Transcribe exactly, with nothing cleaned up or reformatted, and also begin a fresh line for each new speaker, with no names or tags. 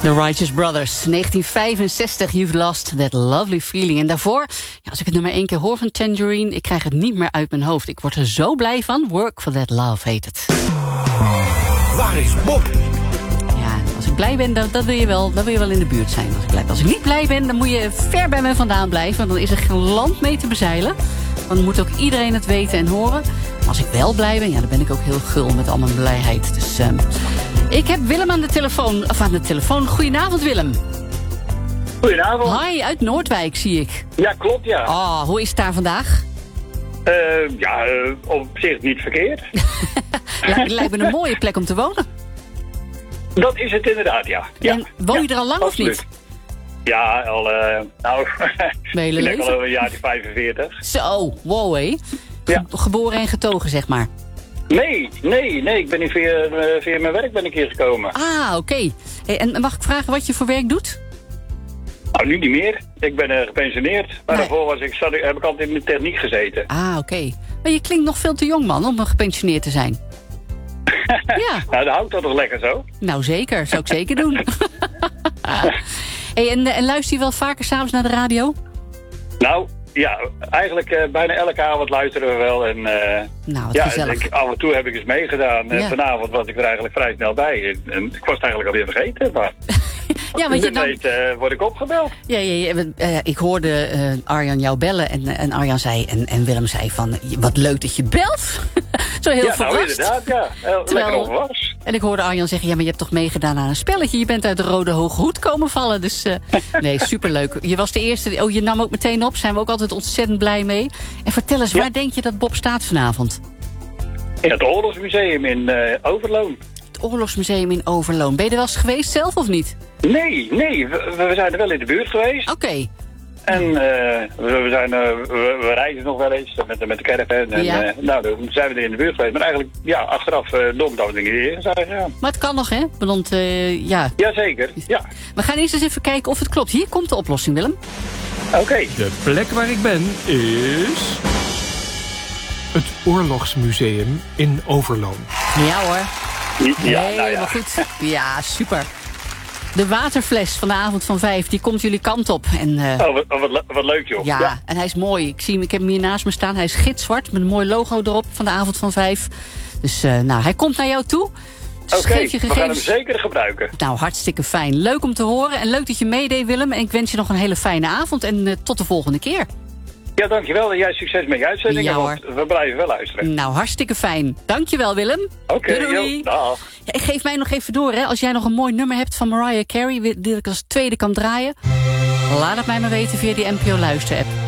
The Righteous Brothers, negentien vijfenzestig, You've Lost That Lovely Feeling. En daarvoor, ja, als ik het nummer één keer hoor van Tangerine, ik krijg het niet meer uit mijn hoofd. Ik word er zo blij van. Work for That Love heet het.
Waar is Bob?
Ja, als ik blij ben, dan, dan, wil je wel, dan wil je wel in de buurt zijn. Als ik, blij, als ik niet blij ben, dan moet je ver bij me vandaan blijven. Want dan is er geen land mee te bezeilen. Dan moet ook iedereen het weten en horen. Maar als ik wel blij ben, ja, dan ben ik ook heel gul met al mijn blijheid. Dus uh, ik heb Willem aan de telefoon. Of aan de telefoon. Goedenavond, Willem.
Goedenavond.
Hi, uit Noordwijk zie ik.
Ja, klopt, ja.
Oh, hoe is het daar vandaag?
Uh, ja, uh, op zich niet verkeerd.
Ja, het lijkt me een mooie plek om te wonen.
Dat is het inderdaad, ja. ja.
En woon je
ja,
er al lang
absoluut.
of niet?
Ja, al, uh, nou,
Mijn hele
ik denk
leven?
al een jaar vijfenveertig.
Zo, wow hé. Ge-
Ja.
Geboren en getogen, zeg maar.
Nee, nee, nee, ik ben hier via, uh, via mijn werk ben ik hier gekomen.
Ah, oké. Okay. Hey, en mag ik vragen wat je voor werk doet?
Nou, nu niet meer. Ik ben uh, gepensioneerd. Maar
Nee.
daarvoor was ik, zat, ik- heb ik altijd in de techniek gezeten.
Ah, oké. Okay. Maar je klinkt nog veel te jong, man, om gepensioneerd te zijn. Ja,
Nou, dan houdt dat toch lekker zo.
nou zeker. Zou ik zeker doen. Hey, en, en luister je wel vaker s'avonds naar de radio?
Nou, ja, eigenlijk uh, bijna elke avond luisteren we wel. En uh,
Nou, wat
ja,
gezellig.
ik, af en toe heb ik eens meegedaan. En
Ja.
vanavond was ik er eigenlijk vrij snel bij. En, en ik was het eigenlijk alweer vergeten. Maar
Ja, want je
wie
dan...
weet uh, word ik opgebeld.
Ja, ja, ja, uh, ik hoorde uh, Arjan jou bellen en, en Arjan zei en, en Willem zei van, wat leuk dat je belt. Zo heel
Ja,
verrast.
nou inderdaad, ja. Heel
Terwijl-
lekker onverwachts.
En ik hoorde Arjan zeggen, ja, maar je hebt toch meegedaan aan een spelletje. Je bent uit de Rode Hoge Hoed komen vallen. Dus uh, nee, superleuk. Je was de eerste, oh, je nam ook meteen op. Zijn we ook altijd ontzettend blij mee. En vertel eens,
Ja.
waar denk je dat Bob staat vanavond?
In het Oorlogsmuseum in uh, Overloon.
Het Oorlogsmuseum in Overloon. Ben je er wel eens geweest zelf of niet?
Nee, nee, we, we zijn er wel in de buurt geweest.
Oké. Okay.
En uh, we, we, zijn, uh, we, we reizen nog wel eens met, de- met de caravan. En
Ja.
uh, nou, dan zijn we er in de buurt geweest. Maar eigenlijk, ja, achteraf uh, dom dat we er niet eerder zijn gegaan.
Maar het kan nog, hè? Want, uh, ja.
Jazeker, ja.
We gaan eerst eens even kijken of het klopt. Hier komt de oplossing, Willem.
Oké.
De plek waar ik ben is... het Oorlogsmuseum in Overloon.
Ja hoor.
Ja,
Nee,
nou ja.
maar goed. Ja, super. De waterfles van de avond van vijf, die komt jullie kant op. En, uh,
Oh, wat, wat, le- wat leuk, joh.
ja, en hij is mooi. Ik, zie hem, ik heb hem hier naast me staan. Hij is gitzwart met een mooi logo erop van de avond van vijf. Dus uh, nou, hij komt naar jou toe. Dus
Oké,
geef je
we gaan hem
gegevens.
zeker gebruiken.
Nou, hartstikke fijn. Leuk om te horen. En leuk dat je meedeed, Willem. En ik wens je nog een hele fijne avond. En uh, tot de volgende keer.
Ja, dankjewel. En jij succes met je uitzendingen.
Ja,
want we blijven wel luisteren.
Nou, hartstikke fijn. Dankjewel, Willem.
Oké,
Doei, doei.
joh, dag.
Ja, geef mij nog even door, hè. Als jij nog een mooi nummer hebt van Mariah Carey, die ik als tweede kan draaien, laat het mij maar weten via die N P O Luister-app.